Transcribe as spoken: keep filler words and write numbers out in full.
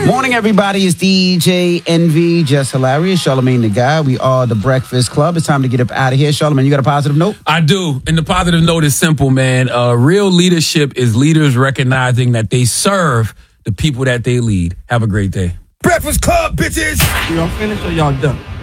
Morning, everybody. It's D J Envy, Just Hilarious, Charlamagne the Guy. We are the Breakfast Club. It's time to get up out of here. Charlamagne, you got a positive note? I do. And the positive note is simple, man. Uh, real leadership is leaders recognizing that they serve the people that they lead. Have a great day. Breakfast Club, bitches! Y'all finished or y'all done?